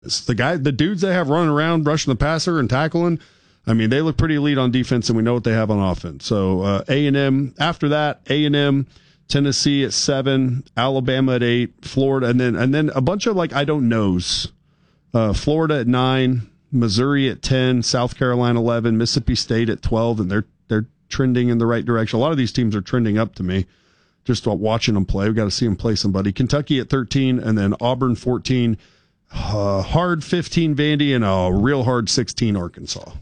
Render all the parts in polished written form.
It's the dudes they have running around, rushing the passer and tackling. I mean, they look pretty elite on defense, and we know what they have on offense. So A&M, after that, A&M, Tennessee at 7, Alabama at 8, Florida, and then a bunch of I don't knows. Florida at 9, Missouri at 10, South Carolina 11, Mississippi State at 12, and they're trending in the right direction. A lot of these teams are trending up to me. Just watching them play, we got to see them play somebody. Kentucky at 13, and then Auburn 14, hard 15 Vandy, and a real hard 16 Arkansas.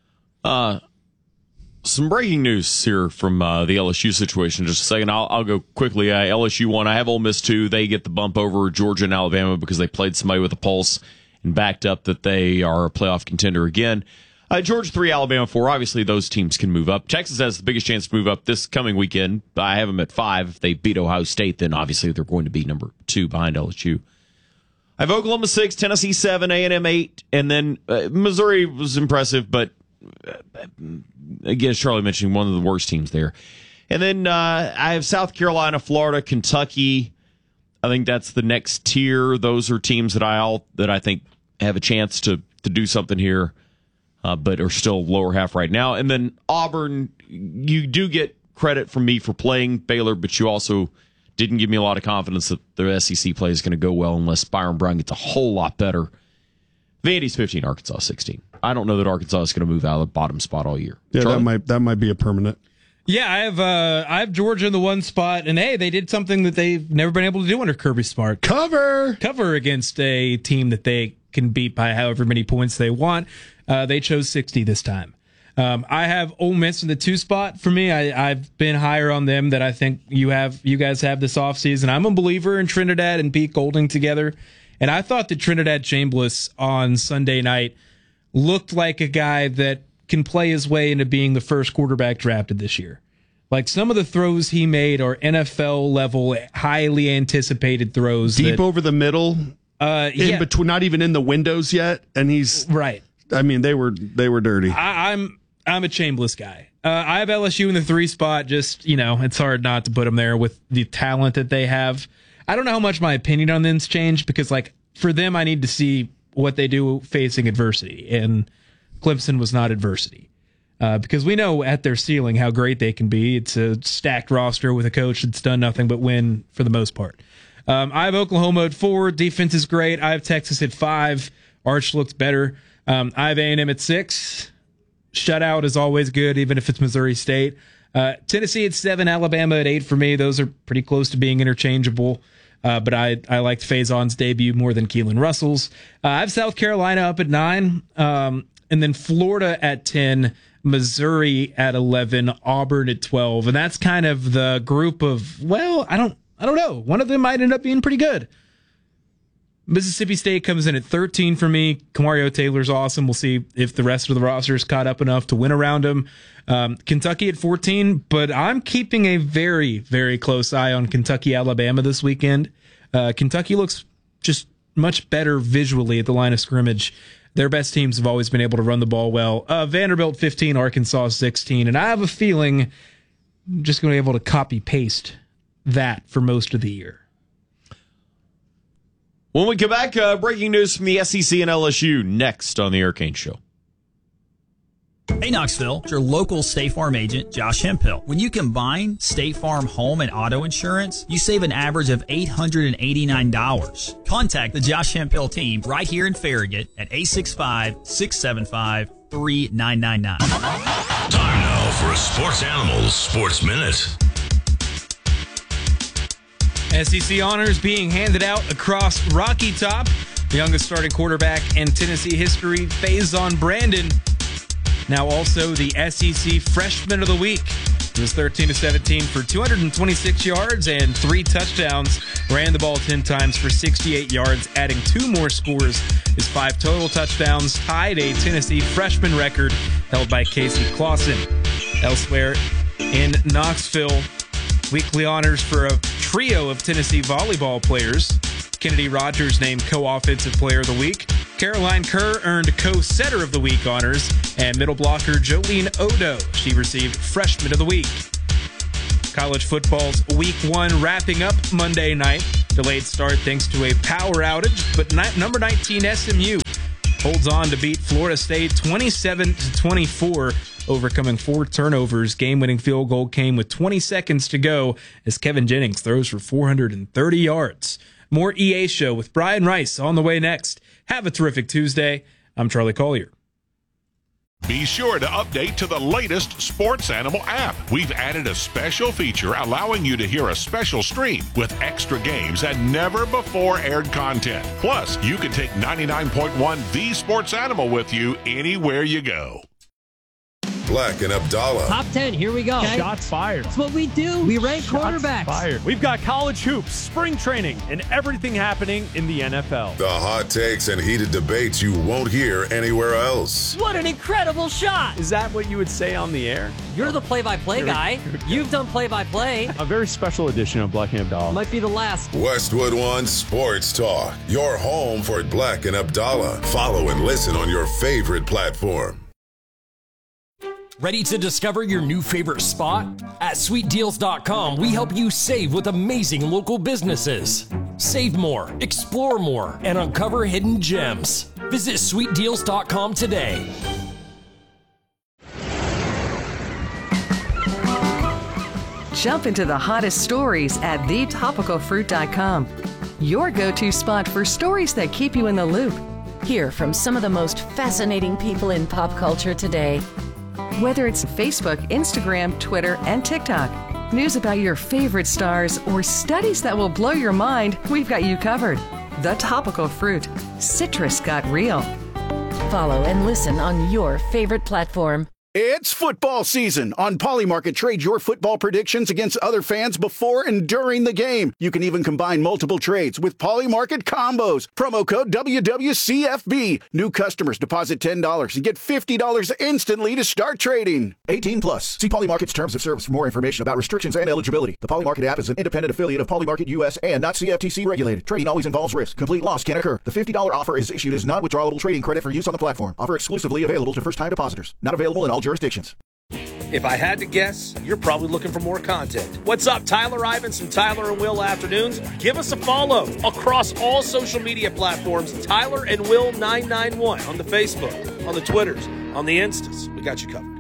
Some breaking news here from the LSU situation. Just a second, I'll go quickly. LSU won. I have Ole Miss 2. They get the bump over Georgia and Alabama because they played somebody with a pulse and backed up that they are a playoff contender again. Georgia 3, Alabama 4. Obviously, those teams can move up. Texas has the biggest chance to move up this coming weekend. I have them at 5. If they beat Ohio State, then obviously they're going to be number 2 behind LSU. I have Oklahoma 6, Tennessee 7, A&M 8, and then Missouri was impressive, but again, as Charlie mentioned, one of the worst teams there. And then I have South Carolina, Florida, Kentucky. I think that's the next tier. Those are teams that I think have a chance to do something here, but are still lower half right now. And then Auburn, you do get credit from me for playing Baylor, but you also didn't give me a lot of confidence that the SEC play is going to go well unless Byron Brown gets a whole lot better. Vandy's 15, Arkansas 16. I don't know that Arkansas is going to move out of the bottom spot all year. Yeah, Charlie? that might be a permanent. Yeah, I have Georgia in the 1 spot, and hey, they did something that they've never been able to do under Kirby Smart. Cover against a team that they can beat by however many points they want. They chose 60 this time. I have Ole Miss in the 2 spot. For me, I've been higher on them than I think you guys have this offseason. I'm a believer in Trinidad and Pete Golding together, and I thought that Trinidad Chambliss on Sunday night looked like a guy that can play his way into being the first quarterback drafted this year. Like, some of the throws he made are NFL level, highly anticipated throws. Deep over the middle, in between, not even in the windows yet, and he's right. I mean, they were dirty. I'm a Chambliss guy. I have LSU in the 3 spot. Just, it's hard not to put them there with the talent that they have. I don't know how much my opinion on them's changed because, for them, I need to see what they do facing adversity, and Clemson was not adversity. Because we know at their ceiling how great they can be. It's a stacked roster with a coach that's done nothing but win for the most part. I have Oklahoma at 4. Defense is great. I have Texas at 5. Arch looks better. I have A&M at 6. Shutout is always good, even if it's Missouri State. Tennessee at 7. Alabama at 8 for me. Those are pretty close to being interchangeable. But I liked Faison's debut more than Keelan Russell's. I have South Carolina up at 9. And then Florida at 10. Missouri at 11, Auburn at 12, and that's kind of the group of, I don't know. One of them might end up being pretty good. Mississippi State comes in at 13 for me. Kamario Taylor's awesome. We'll see if the rest of the roster is caught up enough to win around him. Kentucky at 14, but I'm keeping a very, very close eye on Kentucky, Alabama this weekend. Kentucky looks just much better visually at the line of scrimmage. Their best teams have always been able to run the ball well. Vanderbilt 15, Arkansas 16, and I have a feeling I'm just going to be able to copy-paste that for most of the year. When we come back, breaking news from the SEC and LSU next on the Eric Kane Show. Hey, Knoxville, it's your local State Farm agent, Josh Hemphill. When you combine State Farm home and auto insurance, you save an average of $889. Contact the Josh Hemphill team right here in Farragut at 865-675-3999. Time now for a Sports Animals Sports Minute. SEC honors being handed out across Rocky Top. The youngest starting quarterback in Tennessee history, Faison Brandon. Now also the SEC Freshman of the Week. He was 13-17 for 226 yards and 3 touchdowns. Ran the ball 10 times for 68 yards, adding 2 more scores. His 5 total touchdowns tied a Tennessee freshman record held by Casey Clausen. Elsewhere in Knoxville, weekly honors for a trio of Tennessee volleyball players. Kennedy Rogers named Co-Offensive Player of the Week. Caroline Kerr earned Co-Setter of the Week honors. And middle blocker Jolene Odo, she received Freshman of the Week. College football's Week 1 wrapping up Monday night. Delayed start thanks to a power outage, but number 19 SMU holds on to beat Florida State 27-24, overcoming 4 turnovers. Game-winning field goal came with 20 seconds to go as Kevin Jennings throws for 430 yards. More EA Show with Brian Rice on the way next. Have a terrific Tuesday. I'm Charlie Collier. Be sure to update to the latest Sports Animal app. We've added a special feature allowing you to hear a special stream with extra games and never before aired content. Plus, you can take 99.1 The Sports Animal with you anywhere you go. Black and Abdallah. Top 10, here we go. Okay. Shots fired. That's what we do. We rank quarterbacks. Fired. We've got college hoops, spring training, and everything happening in the NFL. The hot takes and heated debates you won't hear anywhere else. What an incredible shot. Is that what you would say on the air? You're the play-by-play guy. You've done play-by-play. A very special edition of Black and Abdallah. Might be the last. Westwood One Sports Talk. Your home for Black and Abdallah. Follow and listen on your favorite platform. Ready to discover your new favorite spot? At SweetDeals.com, we help you save with amazing local businesses. Save more, explore more, and uncover hidden gems. Visit SweetDeals.com today. Jump into the hottest stories at TheTopicalFruit.com. Your go-to spot for stories that keep you in the loop. Hear from some of the most fascinating people in pop culture today. Whether it's Facebook, Instagram, Twitter, and TikTok, news about your favorite stars, or studies that will blow your mind, we've got you covered. The Topical Fruit. Citrus got real. Follow and listen on your favorite platform. It's football season. On Polymarket, trade your football predictions against other fans before and during the game. You can even combine multiple trades with Polymarket combos. Promo code WWCFB. New customers deposit $10 and get $50 instantly to start trading. 18 plus. See Polymarket's terms of service for more information about restrictions and eligibility. The Polymarket app is an independent affiliate of Polymarket US and not CFTC regulated. Trading always involves risk. Complete loss can occur. The $50 offer is issued as non-withdrawable trading credit for use on the platform. Offer exclusively available to first-time depositors. Not available in all jurisdictions. If I had to guess, you're probably looking for more content. What's up, Tyler Ivins from Tyler and Will Afternoons? Give us a follow across all social media platforms. Tyler and Will 991 on the Facebook, on the Twitters, on the Instas. We got you covered.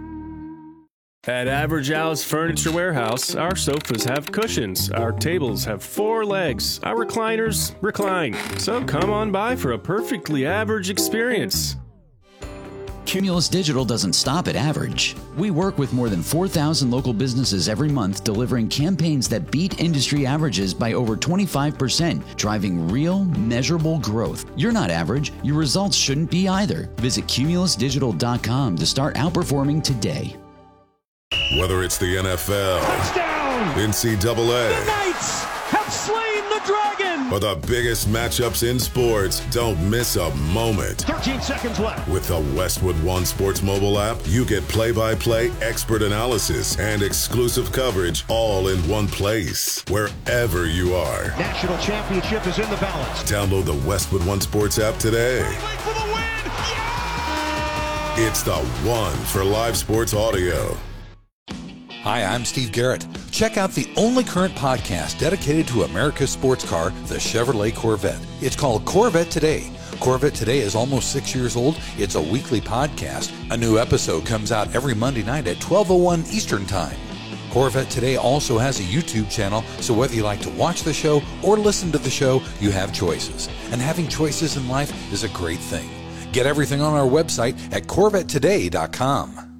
At Average Al's Furniture Warehouse, our sofas have cushions, our tables have 4 legs, our recliners recline. So come on by for a perfectly average experience. Cumulus Digital doesn't stop at average. We work with more than 4,000 local businesses every month, delivering campaigns that beat industry averages by over 25%, driving real, measurable growth. You're not average. Your results shouldn't be either. Visit cumulusdigital.com to start outperforming today. Whether it's the NFL, touchdown, NCAA, the Knights have slain the Dragon, or the biggest matchups in sports, don't miss a moment. 13 seconds left. With the Westwood One Sports mobile app, you get play-by-play expert analysis and exclusive coverage all in one place, wherever you are. National championship is in the balance. Download the Westwood One Sports app today. For the win. Yeah! It's the one for live sports audio. Hi, I'm Steve Garrett. Check out the only current podcast dedicated to America's sports car, the Chevrolet Corvette. It's called Corvette Today. Corvette Today is almost 6 years old. It's a weekly podcast. A new episode comes out every Monday night at 12:01 Eastern Time. Corvette Today also has a YouTube channel, so whether you like to watch the show or listen to the show, you have choices. And having choices in life is a great thing. Get everything on our website at CorvetteToday.com.